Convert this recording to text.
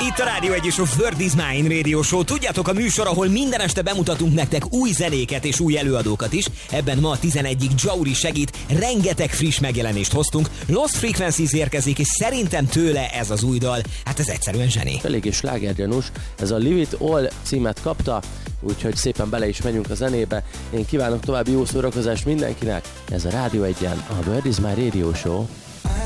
Itt a Rádió 1 és a Word is Mine Radio Show. Tudjátok, a műsor, ahol minden este bemutatunk nektek új zenéket és új előadókat is. Ebben ma a 11. Jauri segít, rengeteg friss megjelenést hoztunk. Lost Frequencies érkezik, és szerintem tőle ez az új dal, hát ez egyszerűen zseni. Eléggé slágergyanús, ez a Live It All címet kapta, úgyhogy szépen bele is megyünk a zenébe. Én kívánok további jó szórakozást mindenkinek. Ez a Rádió 1-en, a Word is My Radio Show.